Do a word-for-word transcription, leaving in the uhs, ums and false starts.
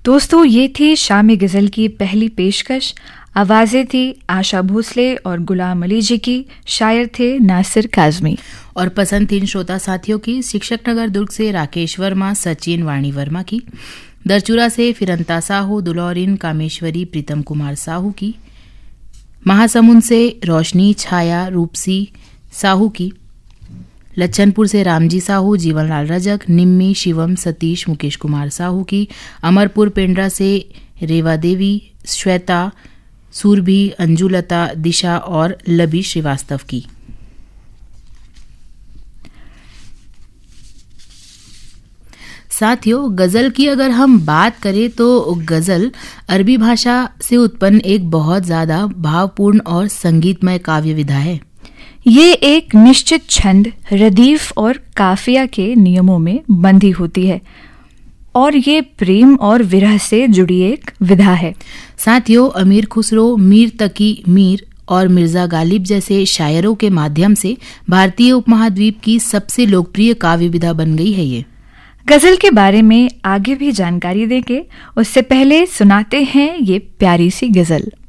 दोस्तों, ये थी शामी गज़ल की पहली पेशकश। आवाज़ें थी आशा भोसले और गुलाम अली जी की, शायर थे नासिर काज़मी। और पसंद थी श्रोता साथियों की शिक्षक नगर दुर्ग से राकेश वर्मा, सचिन वाणी वर्मा की, दरचूरा से फिरंता साहू, दुलौरिन कामेश्वरी प्रीतम कुमार साहू की, महासमुंद से रोशनी छाया रूपसी साहू की, लच्छनपुर से रामजी साहू, जीवनलाल रजक, निम्मी शिवम सतीश मुकेश कुमार साहू की, अमरपुर पेंड्रा से रेवा देवी, श्वेता सूरभि, अंजुलता, दिशा और लबी श्रीवास्तव की। साथियों, गजल की अगर हम बात करें तो गजल अरबी भाषा से उत्पन्न एक बहुत ज्यादा भावपूर्ण और संगीतमय काव्य विधा है। ये एक निश्चित छंद, रदीफ और काफिया के नियमों में बंधी होती है और ये प्रेम और विरह से जुड़ी एक विधा है। साथियों, अमीर खुसरो, मीर तकी मीर और मिर्जा गालिब जैसे शायरों के माध्यम से भारतीय उपमहाद्वीप की सबसे लोकप्रिय काव्य विधा बन गई है। ये गजल के बारे में आगे भी जानकारी देंगे, उससे पहले सुनाते हैं ये प्यारी सी गजल।